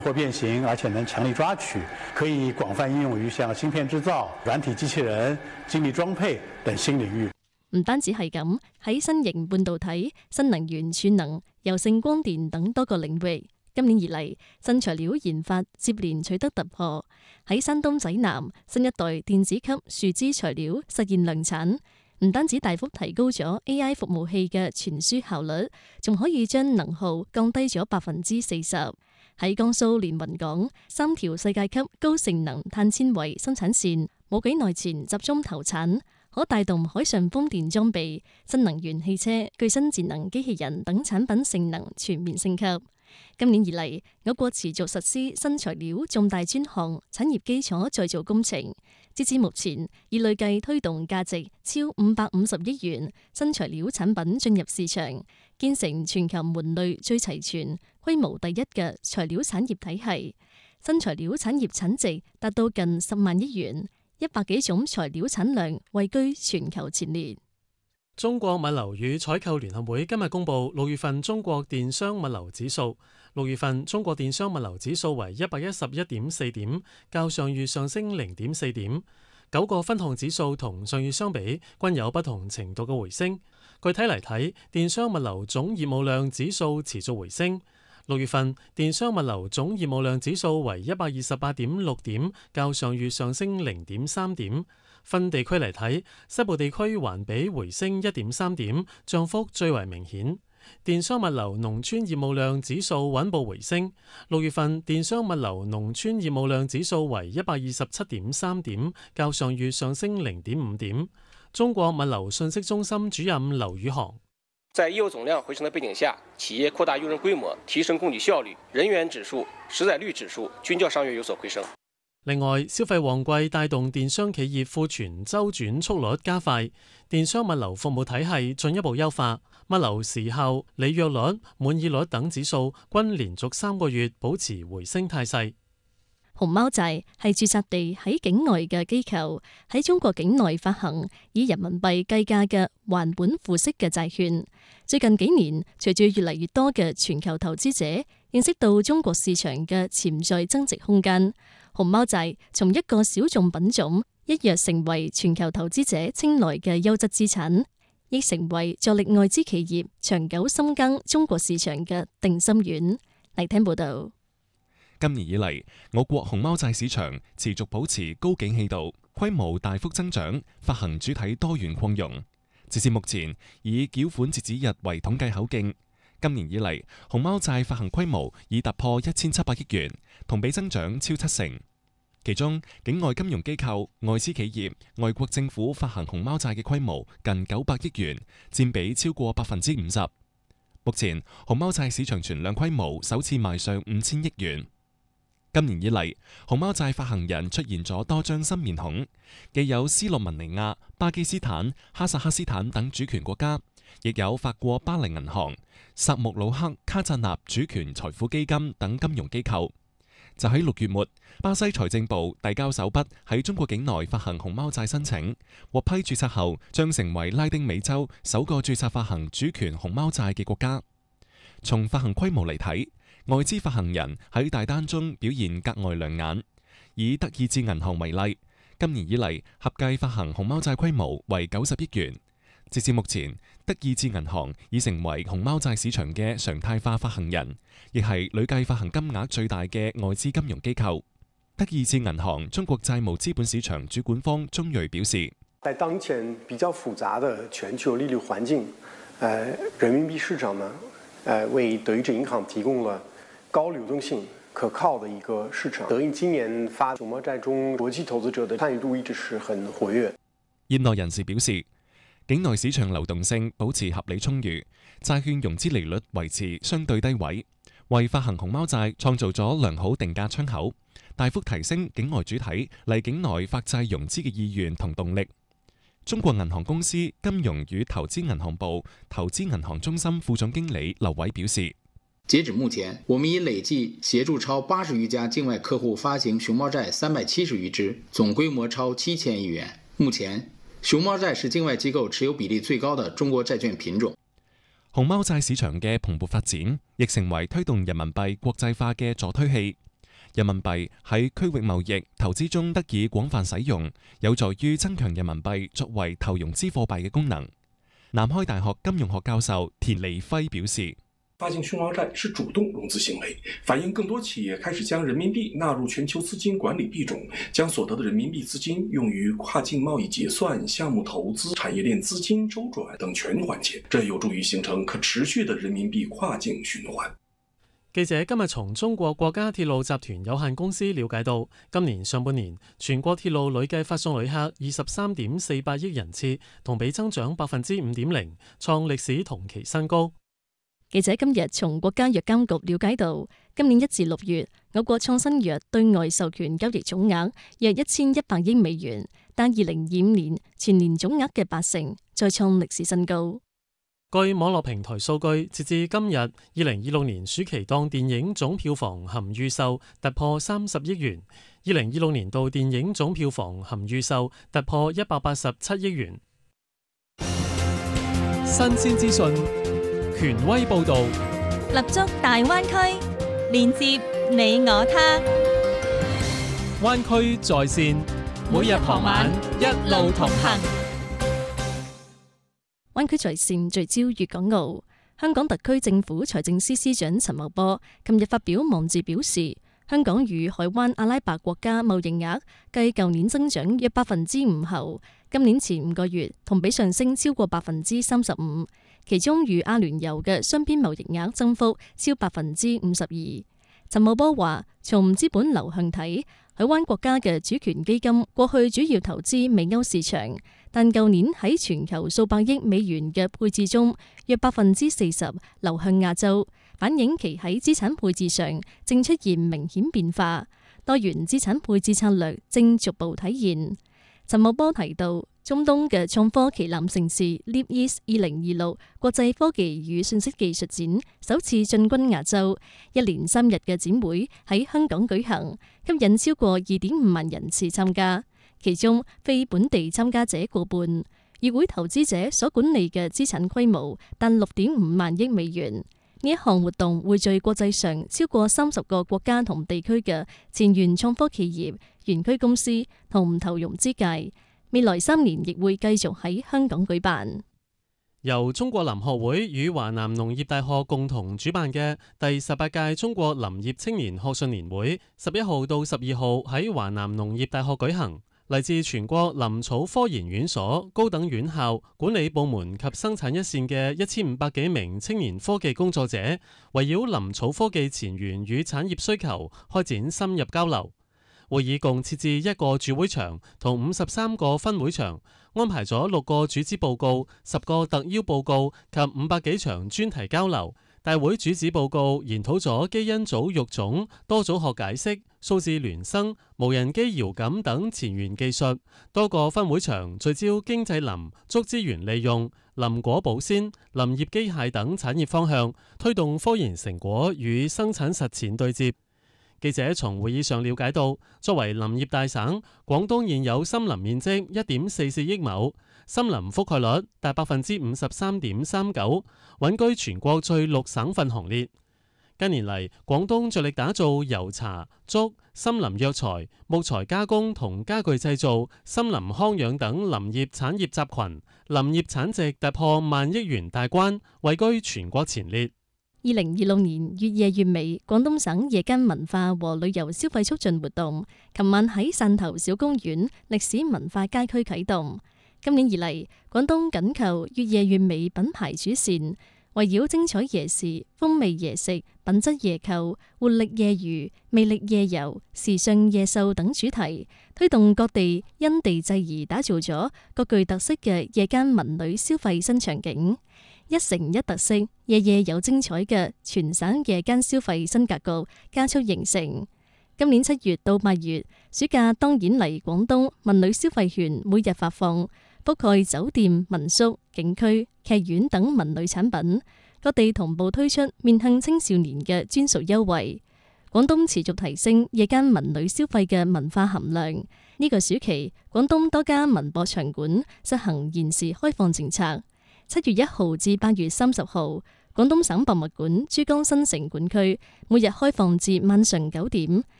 或變形，而且能強力抓取，可以廣泛應用於像芯片製造、軟體機器人、精密裝配等新領域。 唔單止係咁，喺新型半導體、新能源儲能、柔性光電等多個領域，今年以嚟新材料研發接連取得突破。喺山東濟南，新一代電子級樹脂材料實現量產，唔單止大幅提高咗 AI 服務器嘅傳輸效率，仲可以將能耗降低咗40%。喺江蘇連雲港，3條世界級高性能碳纖維生產線冇幾耐前集中投產，可帶動海上風電裝備、新能源汽車、具身智能機器人等產品性能全面升級。今年以嚟，我國持續實施新材料重大專項產業基礎再造工程，截至目前已累計推動價值超550億元新材料產品進入市場，建成全球門類最齊全、規模第一嘅材料產業體系。新材料產業產值達到近10萬億元，100幾種材料產量位居全球前列。 中國物流與採購聯合會今日公布6月份中國電商物流指數，6月份中國電商物流指數為111.4點，較上月上升0.4點。9個分項指數同上月相比均有不同程度嘅回升。具體嚟睇，電商物流總業務量指數持續回升。6月份電商物流總業務量指數為128.6點，較上月上升0.3點。分地區嚟睇，西部地區環比回升1.3點，漲幅最為明顯。電商物流農村業務量指數穩步回升。6月份電商物流農村業務量指數為127.3點，較上月上升0.5點。中國物流信息中心主任劉宇航： 在業務總量回升的背景下，企業擴大用人規模，提升供給效率，人員指數、實載率指數均較上月有所回升。 另外，消費旺季帶動電商企業庫存周轉速率加快，電商物流服務體系進一步優化，物流時效、履約率、滿意率等指數均連續3個月保持回升態勢。 熊貓債係註冊地喺境外嘅機構喺中國境內發行以人民幣計價嘅還本付息嘅債券。最近幾年，隨住越嚟越多嘅全球投資者認識到中國市場嘅潛在增值空間，熊貓債從一個小眾品種一躍成為全球投資者青睞嘅優質資產，亦成為助力外資企業長久深耕中國市場嘅定心丸。嚟聽報道。 今年以嚟，我國熊貓債市場持續保持高景氣度，規模大幅增長，發行主體多元擴容。截至目前，以繳款截止日為統計口徑，今年以嚟，熊貓債發行規模已突破1700億元，同比增長超70%。其中，境外金融機構、外資企業、外國政府發行熊貓債嘅規模近900億元，佔比超過50%。目前，熊貓債市場存量規模首次邁上5000億元。今年以嚟，熊貓債發行人出現咗多張新面孔，既有斯洛文尼亞、巴基斯坦、哈薩克斯坦等主權國家，亦有法國巴黎銀行、薩穆魯克卡扎納主權財富基金等金融機構。就喺6月末，巴西財政部遞交首筆喺中國境內發行熊貓債申請，獲批註冊後將成為拉丁美洲首個註冊發行主權熊貓債嘅國家。從發行規模嚟睇，外資發行人喺大單中表現格外亮眼。以德意志銀行為例，今年以嚟合計發行熊貓債規模為90億元。截至目前，德意志銀行已成為熊貓債市場嘅常態化發行人，亦係累計發行金額最大嘅外資金融機構。德意志銀行中國債務資本市場主管方鐘瑞表示， 在當前比較複雜的全球利率環境，人民幣市場呢，為德意志銀行提供了高流動性、可靠的一個市場。德意今年發熊貓債中，國際投資者的參與度一直是很活躍。 業內人士表示，境內市場流動性保持合理充裕，債券融資利率維持相對低位，為發行熊貓債創造咗良好定價窗口，大幅提升境外主體嚟境內發債融資嘅意願同動力。中國銀行公司金融與投資銀行部投資銀行中心副總經理劉偉表示， 截止目前，我們已累計協助超80餘家境外客戶發行熊貓債370餘支，總規模超7000億元。目前，熊貓債是境外機構持有比例最高的中國債券品種。 熊貓債市場嘅蓬勃發展，亦成為推動人民幣國際化嘅助推器。 人民幣喺區域貿易投資中得以廣泛使用，有助於增強人民幣作為投融資貨幣嘅功能。南開大學金融學教授田利輝表示， 發行熊貓債是主動融資行為，反映更多企業開始將人民幣納入全球資金管理幣種，將所得的人民幣資金用於跨境貿易結算、項目投資、產業鏈資金周轉等全環節，這有助於形成可持續的人民幣跨境循環。 記者今日從中國國家鐵路集團有限公司了解到，今年上半年全國鐵路累計發送旅客23.48億人次，同比增長5.0%，創歷史同期新高。 記者今日從國家藥監局了解到，今年1至6月，我國創新藥對外授權交易總額約1100億美元，但2025年全年總額嘅80%，再創歷史新高。 據網絡平台數據，截至今日，2026年暑期檔電影總票房含預售突破30億元，2026年度電影總票房含預售突破187億元。 新鮮資訊，權威報導， 立足大灣區，連接你我他。 灣區在線，每日傍晚一路同行。 灣區在線聚焦粵港澳。香港特區政府財政司司長陳茂波琴日發表網誌表示，香港與海灣阿拉伯國家貿易額繼舊年增長約5%後，今年前5個月同比上升超過35%，其中與阿聯酋嘅雙邊貿易額增幅超52%。陳茂波話，從資本流向睇，海灣國家嘅主權基金過去主要投資美歐市場，但舊年喺全球數百億美元嘅配置中，約40%流向亞洲，反映其喺資產配置上正出現明顯變化，多元資產配置策略正逐步體現。陳茂波提到，中東嘅創科旗艦盛事 Leap East 2026國際科技與信息技術展首次進軍亞洲，一連3日嘅展會喺香港舉行，吸引超過2.5萬人次參加，其中非本地參加者過半。與會投資者所管理嘅資產規模達6.5萬億美元。呢一項活動匯聚國際上超過30個國家同地區嘅前沿創科企業、園區公司同投融資界，未來3年亦會繼續喺香港舉辦。 由中國林學會與華南農業大學共同主辦嘅第18屆中國林業青年學術年會，11號到12號喺華南農業大學舉行。嚟自全國林草科研院所、高等院校、管理部門及生產一線嘅1500幾名青年科技工作者，圍繞林草科技前沿與產業需求開展深入交流。會議共設置1個主會場同53個分會場，安排咗6個主旨報告、10個特邀報告及500幾場專題交流。大會主旨報告研討咗基因組育種、多組學解析、數字孿生、無人機遙感等前沿技術。多個分會場聚焦經濟林、竹資源利用、林果保鮮、林業機械等產業方向，推動科研成果與生產實踐對接。記者從會議上了解到，作為林業大省，廣東現有森林面積1.44億畝，森林覆蓋率達53.39%，穩居全國最綠省份行列。近年嚟，廣東着力打造由茶、竹、森林藥材、木材加工同家具製造、森林康養等林業產業集群，林業產值突破1萬億元大關，位居全國前列。 2026年越夜越美，廣東省夜間文化和旅遊消費促進活動，琴晚喺汕頭小公園歷史文化街區啟動。今年以嚟，廣東緊扣越夜越美品牌主線，圍繞精彩夜市、風味夜食、品質夜購、活力夜娛、魅力夜遊、時尚夜秀等主題，推動各地因地制宜打造咗各具特色嘅夜間文旅消費新場景。一城一特色，夜夜有精彩嘅全省夜間消費新格局加速形成。今年7月到8月，暑假當然嚟廣東文旅消費券每日發放，覆蓋酒店、民宿、景區、劇院等文旅產品。各地同步推出面向青少年嘅專屬優惠。廣東持續提升夜間文旅消費嘅文化含量。呢個暑期，廣東多家文博場館實行延時開放政策。7月1號至8月30號，廣東省博物館珠江新城館區每日開放至晚上9點，